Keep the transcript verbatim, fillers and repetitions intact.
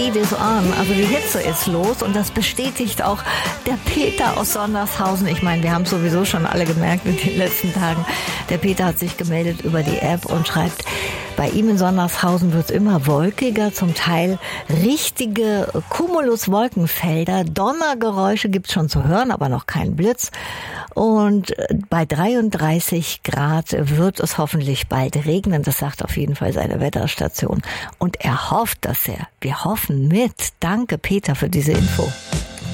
It is on, also die Hitze ist los und das bestätigt auch der Peter aus Sondershausen. Ich meine, wir haben es sowieso schon alle gemerkt in den letzten Tagen. Der Peter hat sich gemeldet über die App und schreibt, bei ihm in Sondershausen wird es immer wolkiger, zum Teil richtige Cumulus-Wolkenfelder. Donnergeräusche gibt es schon zu hören, aber noch kein Blitz. Und bei dreiunddreißig Grad wird es hoffentlich bald regnen. Das sagt auf jeden Fall seine Wetterstation. Und er hofft das sehr. Wir hoffen mit. Danke, Peter, für diese Info.